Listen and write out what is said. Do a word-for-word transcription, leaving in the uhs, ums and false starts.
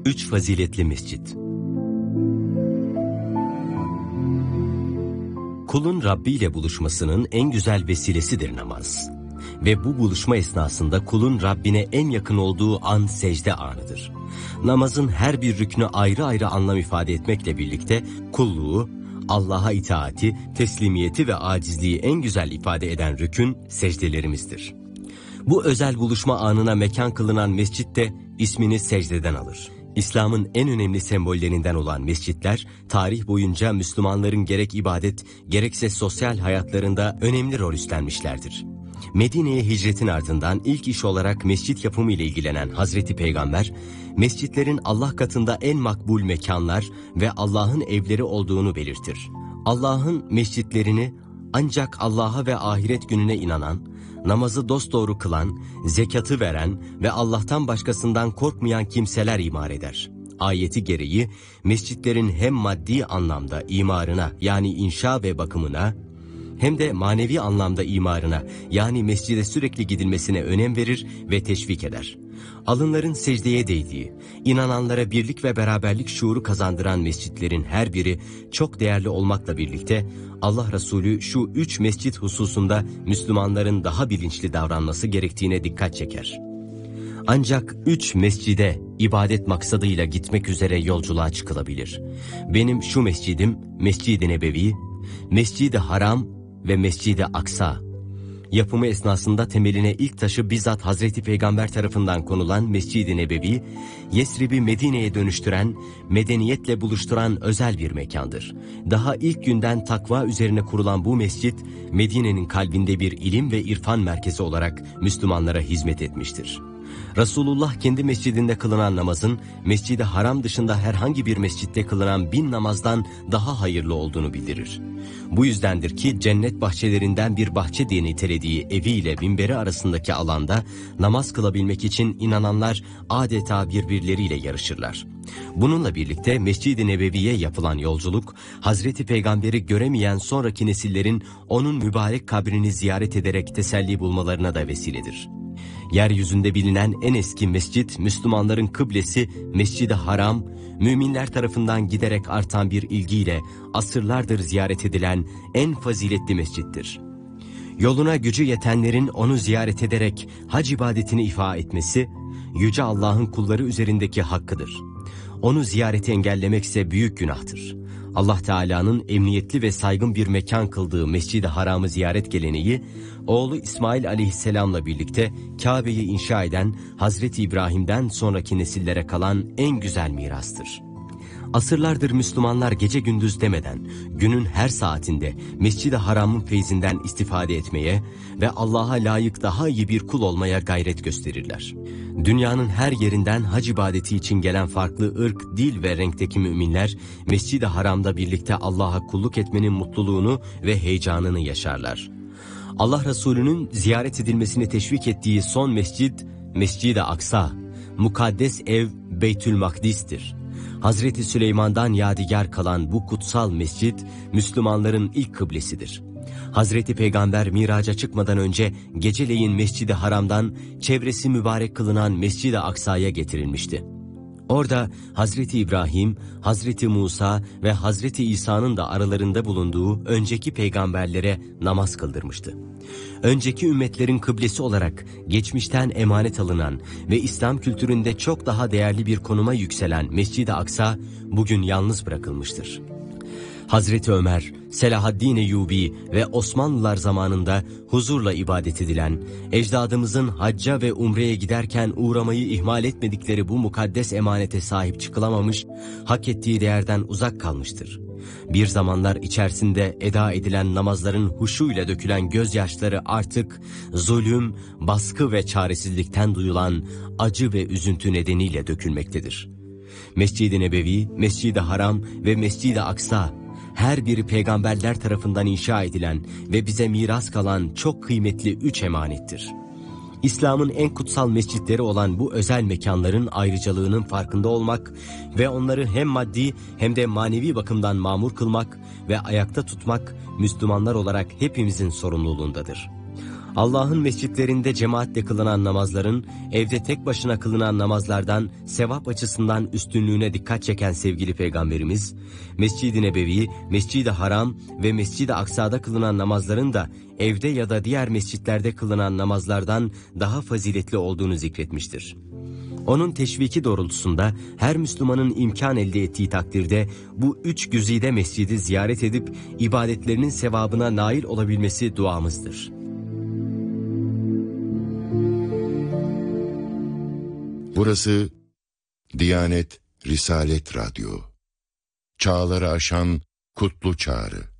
Üç faziletli mescit. Kulun Rabbi ile buluşmasının en güzel vesilesidir namaz. Ve bu buluşma esnasında kulun Rabbine en yakın olduğu an secde anıdır. Namazın her bir rüknü ayrı ayrı anlam ifade etmekle birlikte kulluğu, Allah'a itaati, teslimiyeti ve acizliği en güzel ifade eden rükün secdelerimizdir. Bu özel buluşma anına mekan kılınan mescit de ismini secdeden alır. İslam'ın en önemli sembollerinden olan mescitler, tarih boyunca Müslümanların gerek ibadet, gerekse sosyal hayatlarında önemli rol üstlenmişlerdir. Medine'ye hicretin ardından ilk iş olarak mescit yapımı ile ilgilenen Hazreti Peygamber, mescitlerin Allah katında en makbul mekanlar ve Allah'ın evleri olduğunu belirtir. Allah'ın mescitlerini ancak Allah'a ve ahiret gününe inanan, namazı dosdoğru kılan, zekatı veren ve Allah'tan başkasından korkmayan kimseler imar eder. Ayeti gereği mescitlerin hem maddi anlamda imarına yani inşa ve bakımına, hem de manevi anlamda imarına yani mescide sürekli gidilmesine önem verir ve teşvik eder. Alınların secdeye değdiği, inananlara birlik ve beraberlik şuuru kazandıran mescitlerin her biri çok değerli olmakla birlikte Allah Resulü şu üç mescit hususunda Müslümanların daha bilinçli davranması gerektiğine dikkat çeker. Ancak üç mescide ibadet maksadıyla gitmek üzere yolculuğa çıkılabilir. Benim şu mescidim Mescid-i Nebevi, Mescid-i Haram ve Mescid-i Aksa. Yapımı esnasında temeline ilk taşı bizzat Hazreti Peygamber tarafından konulan Mescid-i Nebevi, Yesrib'i Medine'ye dönüştüren, medeniyetle buluşturan özel bir mekandır. Daha ilk günden takva üzerine kurulan bu mescit, Medine'nin kalbinde bir ilim ve irfan merkezi olarak Müslümanlara hizmet etmiştir. Resulullah kendi mescidinde kılınan namazın, Mescid-i Haram dışında herhangi bir mescitte kılınan bin namazdan daha hayırlı olduğunu bildirir. Bu yüzdendir ki cennet bahçelerinden bir bahçe diye nitelediği eviyle minberi arasındaki alanda namaz kılabilmek için inananlar adeta birbirleriyle yarışırlar. Bununla birlikte Mescid-i Nebevi'ye yapılan yolculuk, Hazreti Peygamber'i göremeyen sonraki nesillerin onun mübarek kabrini ziyaret ederek teselli bulmalarına da vesiledir. Yeryüzünde bilinen en eski mescit, Müslümanların kıblesi Mescid-i Haram, müminler tarafından giderek artan bir ilgiyle asırlardır ziyaret edilen en faziletli mescittir. Yoluna gücü yetenlerin onu ziyaret ederek hac ibadetini ifa etmesi, Yüce Allah'ın kulları üzerindeki hakkıdır. Onu ziyareti engellemekse büyük günahtır. Allah Teala'nın emniyetli ve saygın bir mekan kıldığı Mescid-i Haram'ı ziyaret geleneği, oğlu İsmail Aleyhisselam'la birlikte Kabe'yi inşa eden Hazreti İbrahim'den sonraki nesillere kalan en güzel mirastır. Asırlardır Müslümanlar gece gündüz demeden, günün her saatinde Mescid-i Haram'ın feyzinden istifade etmeye ve Allah'a layık daha iyi bir kul olmaya gayret gösterirler. Dünyanın her yerinden hac ibadeti için gelen farklı ırk, dil ve renkteki müminler, Mescid-i Haram'da birlikte Allah'a kulluk etmenin mutluluğunu ve heyecanını yaşarlar. Allah Resulü'nün ziyaret edilmesini teşvik ettiği son mescid, Mescid-i Aksa, mukaddes ev Beytül Makdis'tir. Hazreti Süleyman'dan yadigar kalan bu kutsal mescit, Müslümanların ilk kıblesidir. Hazreti Peygamber miraca çıkmadan önce geceleyin Mescid-i Haram'dan çevresi mübarek kılınan Mescid-i Aksa'ya getirilmişti. Orada Hazreti İbrahim, Hazreti Musa ve Hazreti İsa'nın da aralarında bulunduğu önceki peygamberlere namaz kıldırmıştı. Önceki ümmetlerin kıblesi olarak geçmişten emanet alınan ve İslam kültüründe çok daha değerli bir konuma yükselen Mescid-i Aksa bugün yalnız bırakılmıştır. Hazreti Ömer, Selahaddin Eyyubi ve Osmanlılar zamanında huzurla ibadet edilen, ecdadımızın hacca ve umreye giderken uğramayı ihmal etmedikleri bu mukaddes emanete sahip çıkılamamış, hak ettiği değerden uzak kalmıştır. Bir zamanlar içerisinde eda edilen namazların huşuyla dökülen gözyaşları artık zulüm, baskı ve çaresizlikten duyulan acı ve üzüntü nedeniyle dökülmektedir. Mescid-i Nebevi, Mescid-i Haram ve Mescid-i Aksa, her biri peygamberler tarafından inşa edilen ve bize miras kalan çok kıymetli üç emanettir. İslam'ın en kutsal mescitleri olan bu özel mekanların ayrıcalığının farkında olmak ve onları hem maddi hem de manevi bakımdan mamur kılmak ve ayakta tutmak Müslümanlar olarak hepimizin sorumluluğundadır. Allah'ın mescitlerinde cemaatle kılınan namazların evde tek başına kılınan namazlardan sevap açısından üstünlüğüne dikkat çeken sevgili Peygamberimiz, Mescid-i Nebevi, Mescid-i Haram ve Mescid-i Aksa'da kılınan namazların da evde ya da diğer mescitlerde kılınan namazlardan daha faziletli olduğunu zikretmiştir. Onun teşviki doğrultusunda her Müslümanın imkan elde ettiği takdirde bu üç güzide mescidi ziyaret edip ibadetlerinin sevabına nail olabilmesi duamızdır. Burası Diyanet Risalet Radyo. Çağları aşan kutlu çağrı.